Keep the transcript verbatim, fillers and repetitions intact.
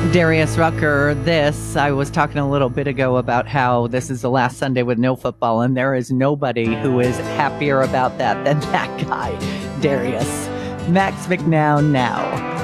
Darius Rucker, this, I was talking a little bit ago about how this is the last Sunday with no football, and there is nobody who is happier about that than that guy, Darius. Max McNown now.